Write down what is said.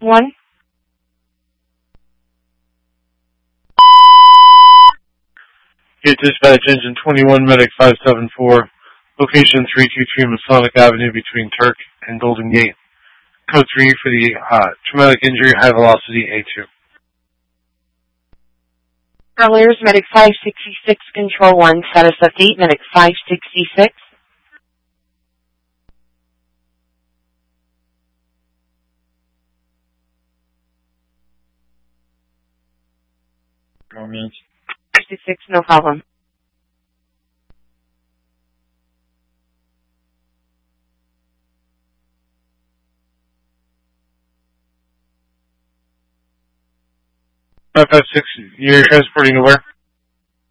1. Get dispatch engine 21 medic 574, location 323 Masonic Avenue between Turk and Golden Gate. Code 3 for the traumatic injury, high velocity A2. Cavaliers medic 566, control 1, status update, medic 566. Comments? 66, no problem. Five 556, you're transporting to where?